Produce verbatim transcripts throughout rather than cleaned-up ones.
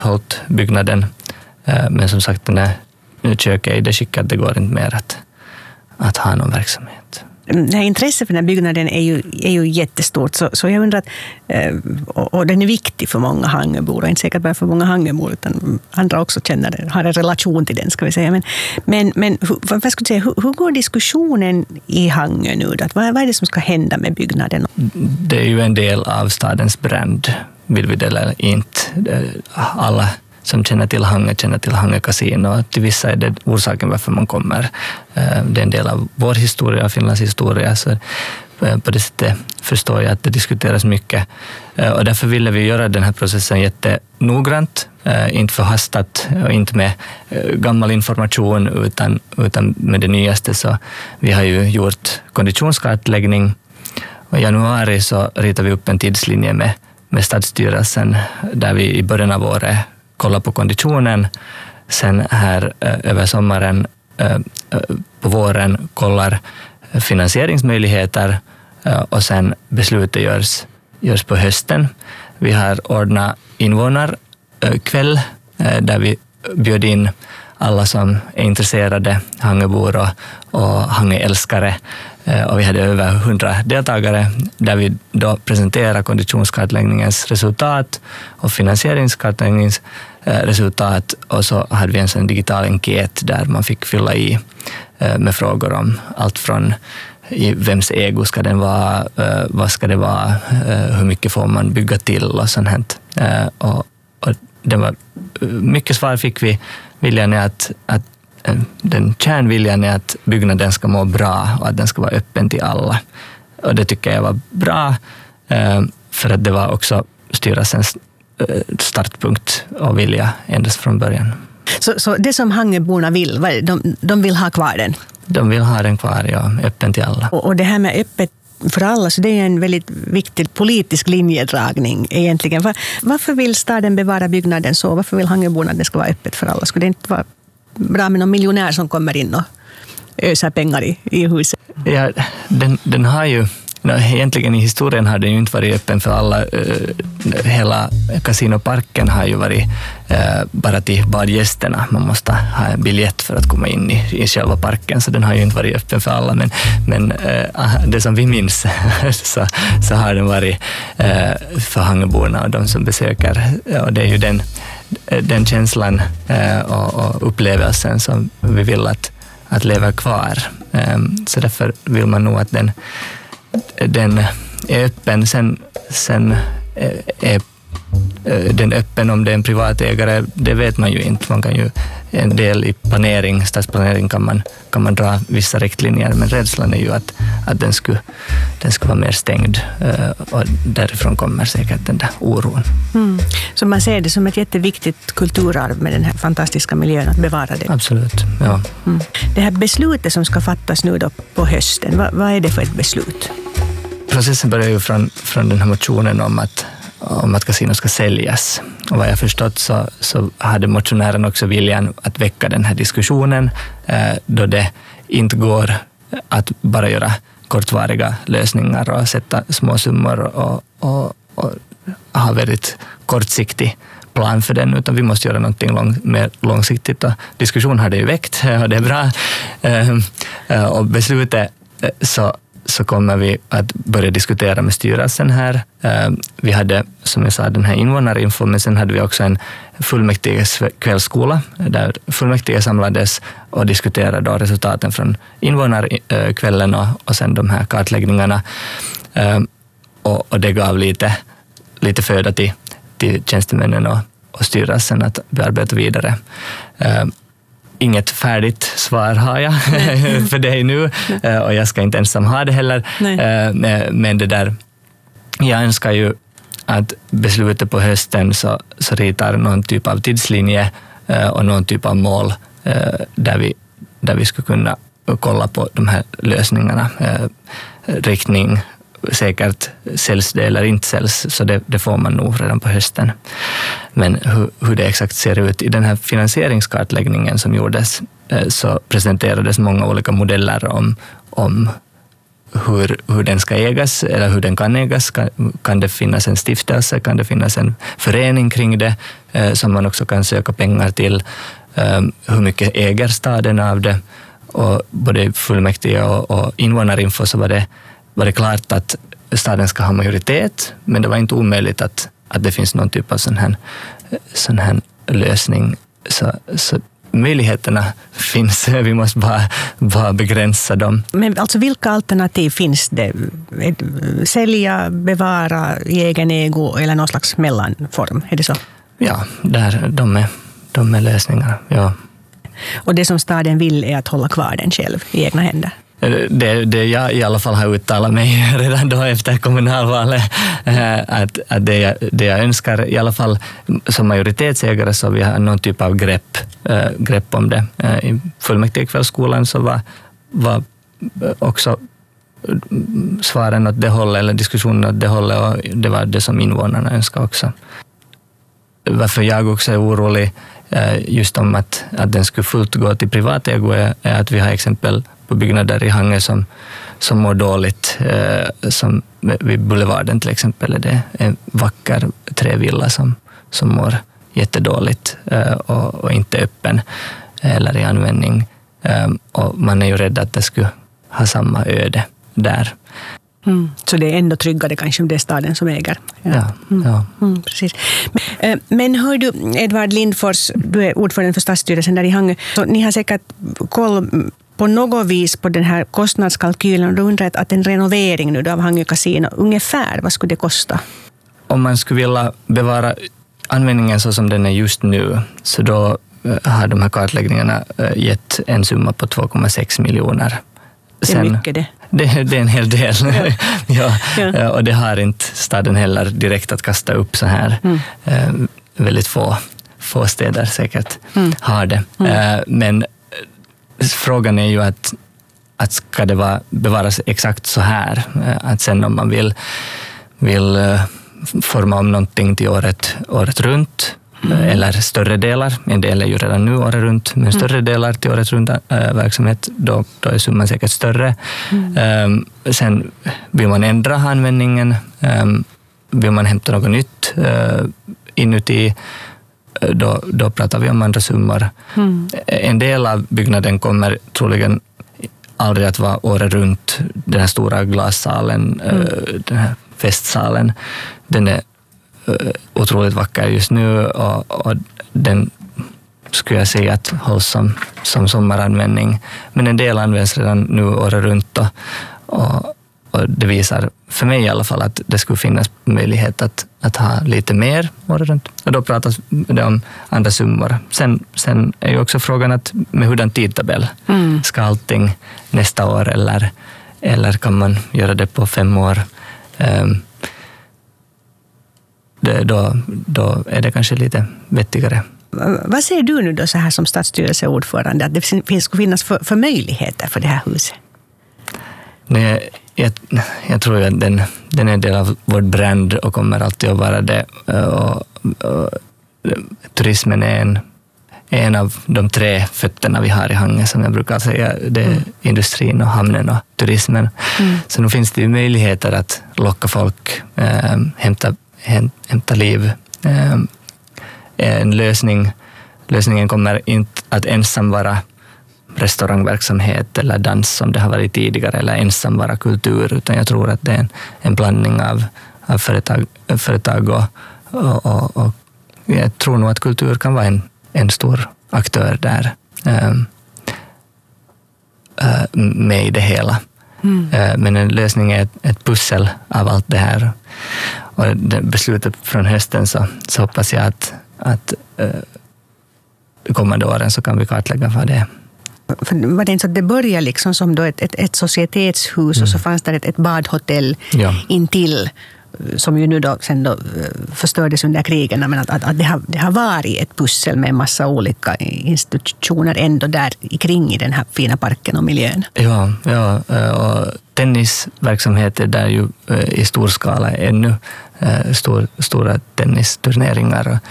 hållit byggnaden. Men som sagt, den här köket i det skicket, det går inte mer att, att ha någon verksamhet. Det här intresset för den här byggnaden är ju, är ju jättestort, så, så jag undrar att, och, och den är viktig för många Hangöbor, och inte säkert bara för många Hangöbor, utan andra också känner det, har en relation till den, ska vi säga. Men, men, men vad ska jag säga, hur, hur går diskussionen i Hangö nu? Att vad, vad är det som ska hända med byggnaden? Det är ju en del av stadens brand, vill vi det eller inte. Alla som känner till Hangö känner till Hangö Casino. Till vissa är det orsaken varför man kommer. Det är en del av vår historia, Finlands historia. Så på det sättet förstår jag att det diskuteras mycket. Och därför ville vi göra den här processen jättenoggrant. Inte förhastat och inte med gammal information utan, utan med det nyaste. Så vi har ju gjort konditionskartläggning. Och i januari så ritar vi upp en tidslinje med, med stadsstyrelsen där vi i början av året kolla på konditionen, sen här eh, över sommaren eh, på våren kollar finansieringsmöjligheter eh, och sen beslutet görs, görs på hösten. Vi har ordnat invånarkväll eh, där vi bjöd in alla som är intresserade, Hangöbor och, och Hangöälskare. Eh, och vi hade över hundra deltagare där vi då presenterar konditionskartläggningens resultat och finansieringskartläggningens resultat, och så hade vi en sån digital enkät där man fick fylla i med frågor om allt från i vems ego ska den vara, vad ska det vara, hur mycket får man bygga till och sånt här. Och, och det var mycket svar fick vi. Viljan är att, att den kärnviljan är att byggnaden ska må bra och att den ska vara öppen till alla. Och det tycker jag var bra, för att det var också styrelsens startpunkt och vilja endast från början. Så, så det som Hangöborna vill, de, de vill ha kvar den? De vill ha den kvar, ja, öppen till alla. Och, och det här med öppet för alla, så det är en väldigt viktig politisk linjedragning egentligen. Var, varför vill staden bevara byggnaden så? Varför vill Hangöborna att det ska vara öppet för alla? Skulle det inte vara bra med någon miljonär som kommer in och ösar pengar i, i huset? Ja, den, den har ju No, egentligen i historien har den ju inte varit öppen för alla. Hela kasinoparken har ju varit bara till badgästerna. Man måste ha en biljett för att komma in i, i själva parken, så den har ju inte varit öppen för alla. Men, men det som vi minns så, så har den varit för Hangöborna och de som besöker. Och det är ju den, den känslan och, och upplevelsen som vi vill att, att leva kvar. Så därför vill man nog att den den är öppen. Sen, sen är den öppen om det är en privatägare, det vet man ju inte. Man kan ju, en del i planering, stadsplanering kan man, kan man dra vissa riktlinjer, men rädslan är ju att, att den, skulle, den skulle vara mer stängd, och därifrån kommer säkert den där oron. Mm. Så man ser det som ett jätteviktigt kulturarv med den här fantastiska miljön, att bevara det? Absolut, ja. Mm. Det här beslutet som ska fattas nu då på hösten, vad, vad är det för ett beslut? Processen börjar ju från, från den här motionen om att om att kasino ska säljas. Och vad jag förstått så, så hade motionären också viljan att väcka den här diskussionen, eh, då det inte går att bara göra kortvariga lösningar och sätta små summor och, och, och ha väldigt kortsiktig plan för den, utan vi måste göra någonting lång, mer långsiktigt. Och diskussion har det ju väckt och det är bra. Eh, och beslutet så så kommer vi att börja diskutera med styrelsen här. Vi hade, som jag sa, den här invånarinfo, men sen hade vi också en fullmäktiges kvällsskola där fullmäktige samlades och diskuterade då resultaten från invånarkvällen och, och sen de här kartläggningarna. Och, och det gav lite, lite föda till, till tjänstemännen och, och styrelsen att bearbeta vidare. Inget färdigt svar har jag för dig nu, och jag ska inte ensam ha det heller. Nej. Men det där, jag önskar ju att beslutet på hösten så, så ritar någon typ av tidslinje och någon typ av mål där vi, där vi skulle kunna kolla på de här lösningarna. Riktning, säkert säljs det eller inte säljs, så det, det får man nog redan på hösten. Men hur, hur det exakt ser ut i den här finansieringskartläggningen som gjordes, så presenterades många olika modeller om, om hur, hur den ska ägas eller hur den kan ägas. Kan, kan det finnas en stiftelse, kan det finnas en förening kring det eh, som man också kan söka pengar till. Eh, hur mycket äger staden av det? Och både fullmäktige och, och invånarinfo så var det, var det klart att staden ska ha majoritet, men det var inte omöjligt att, att det finns någon typ av sån här, sån här lösning. Så, så möjligheterna finns, vi måste bara, bara begränsa dem. Men alltså vilka alternativ finns det? Sälja, bevara i egen ägo eller någon slags mellanform, är det så? Ja, där, de, är, de är lösningar, ja. Och det som staden vill är att hålla kvar den själv i egna händer? Det, det jag i alla fall har uttalat mig redan då efter kommunalvalet, att, att det, jag, det jag önskar, i alla fall som majoritetsägare, så vi har någon typ av grepp, grepp om det. I fullmäktigekvällsskolan så var, var också svaren åt det hållet, eller diskussionen åt det hållet, och det var det som invånarna önskar också. Varför jag också är orolig just om att, att den skulle fullt gå till privatägo är, är att vi har exempel på byggnader i Hangö som, som mår dåligt, eh, som vid Boulevarden till exempel är det en vacker trävilla som, som mår jättedåligt eh, och, och inte öppen eller i användning. Eh, och man är ju rädd att det skulle ha samma öde där. Mm. Så det är ändå tryggare kanske om det är staden som äger. Ja, ja. Mm. ja. Mm, precis. Men, men hör du, Edvard Lindfors, du är ordförande för stadsstyrelsen där i Hangö. Så ni har säkert koll på något vis på den här kostnadskalkylen, och du undrar att en renovering nu då av Hangö Casino, ungefär vad skulle det kosta? Om man skulle vilja bevara användningen så som den är just nu, så då har de här kartläggningarna gett en summa på två komma sex miljoner. Det är mycket det. Det, det är en hel del. Ja. ja. Ja. Och det har inte staden heller direkt att kasta upp så här. Mm. Eh, väldigt få, få städer säkert mm. har det. Mm. Eh, men frågan är ju att, att ska det vara, bevaras exakt så här? Att sen om man vill, vill forma om någonting till året, året runt, mm. eller större delar, en del är ju redan nu året runt, men större mm. delar till året runt äh, verksamhet, då, då är summan säkert större. Mm. Um, sen vill man ändra användningen, um, vill man hämta något nytt uh, inuti, Då, då pratar vi om andra summor. Mm. En del av byggnaden kommer troligen aldrig att vara året runt. Den här stora glassalen, mm. den här festsalen, den är otroligt vacker just nu, och, och den skulle jag säga att hålls som, som sommaranvändning. Men en del används redan nu året runt, och, och, och det visar för mig i alla fall att det skulle finnas möjlighet att, att ha lite mer året runt. Och då pratas det om andra summor. Sen, sen är ju också frågan att med hurdan tidtabell. Mm. Ska allting nästa år, eller, eller kan man göra det på fem år? Um, det, då, då är det kanske lite vettigare. Vad säger du nu då så här som stadsstyrelseordförande, att det finns, skulle finnas för, för möjligheter för det här huset? Nej, jag, jag tror att den, den är en del av vår brand och kommer alltid att vara det. Och, och, turismen är en, en av de tre fötterna vi har i Hangö, som jag brukar säga. Det är mm. industrin och hamnen och turismen. Mm. Så nu finns det ju möjligheter att locka folk, äh, hämta, hämta liv. Äh, en lösning, lösningen kommer inte att ensam vara restaurangverksamhet eller dans som det har varit tidigare, eller ensam vara kultur, utan jag tror att det är en, en blandning av, av företag, företag och, och, och, och jag tror nog att kultur kan vara en, en stor aktör där um, uh, med i det hela. Mm. Uh, men en lösning är ett, ett pussel av allt det här, och det beslutet från hösten, så, så hoppas jag att, att uh, de kommande åren så kan vi kartlägga vad det är. För var det inte så att det började liksom som då ett, ett, ett societetshus mm. och så fanns det ett, ett badhotell ja. intill, som ju nu då, sen då förstördes under krigen, men att, att, att det, har, det har varit ett pussel med en massa olika institutioner ändå där kring i den här fina parken och miljön. Ja, ja, och tennisverksamheter där ju i stor skala ännu, stor, stora tennisturneringar,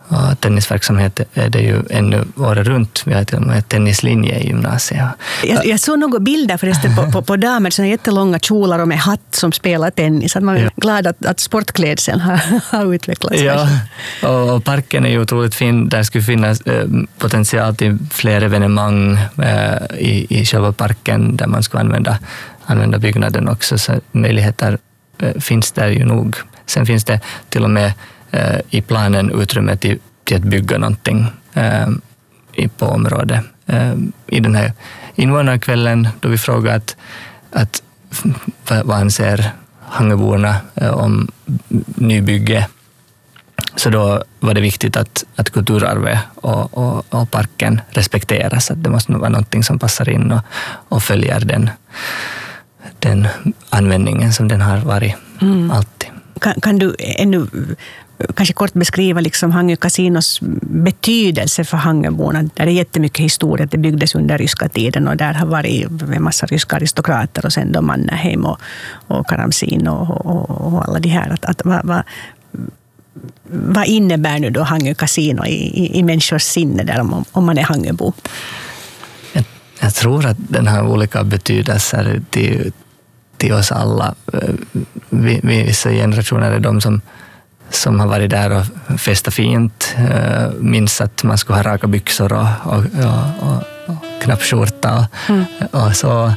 Och tennisverksamhet är det ju ännu året runt. Vi har till och med tennislinje i gymnasiet. Jag, jag såg några bilder förresten på, på, på damer, såna jättelånga kjolar och med hatt som spelar tennis. Att man är ja. glad att, att sportklädseln har, har utvecklats. Ja, och, och parken är ju otroligt fin. Där skulle finnas eh, potential till fler evenemang eh, i, i själva parken där man skulle använda, använda byggnaden också. Så möjligheter eh, finns där ju nog. Sen finns det till och med eh, i planen utrymme till, till att bygga någonting eh, i, på området. Eh, I den här invånarkvällen då vi frågade att, att vad anser Hangeborna eh, om nybygge, så då var det viktigt att, att kulturarvet och, och, och parken respekteras. Att det måste vara någonting som passar in och, och följer den, den användningen som den har varit mm. alltid. Kan, kan du ännu kanske kort beskriva liksom Hangö kasinos betydelse för Hangeborna? Där är jättemycket historia. Det byggdes under ryska tiden och där har varit en massa ryska aristokrater och sen då Mannerheim och, och Karamzin och, och, och alla de här. Att, att, vad, vad, vad innebär nu då Hangö kasino i, i, i människors sinne där om, om man är Hangöbo? Jag, jag tror att den har olika betydelser till till oss alla. Vi, vi, vissa generationer är de som, som har varit där och festat fint. Minns att man skulle ha raka byxor och, och, och, och, och knappskjorta. Och, mm. och så.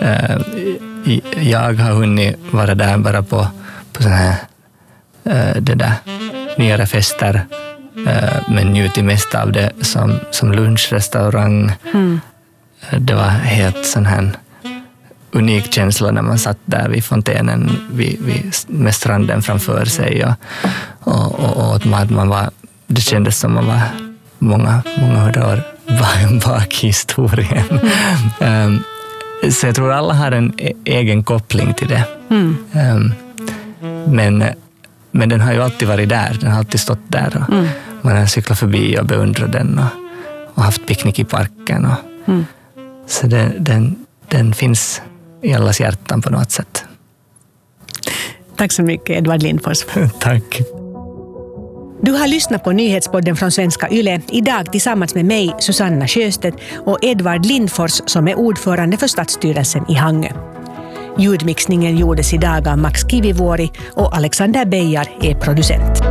Jag har hunnit vara där bara på, på såna här det där, nyare fester. Men njutit mest av det som, som lunchrestaurang. Mm. Det var helt sån här unik känsla när man satt där vid fontänen vid, vid, med stranden framför sig och, och, och, och man, man var, det kändes som man var många, många hundra år bak i historien. Mm. Um, så jag tror alla har en egen koppling till det. Mm. Um, men, men den har ju alltid varit där, den har alltid stått där och mm. man har cyklat förbi och beundrat den och, och haft picknick i parken. Och, mm. Så det, den, den finns i allas hjärtan på något sätt. Tack så mycket, Edvard Lindfors. Tack. Du har lyssnat på nyhetspodden från Svenska Yle, idag tillsammans med mig, Susanna Sjöstedt, och Edvard Lindfors som är ordförande för stadsstyrelsen i Hangö. Ljudmixningen gjordes idag av Max Kivivuori och Alexander Beijar är producent.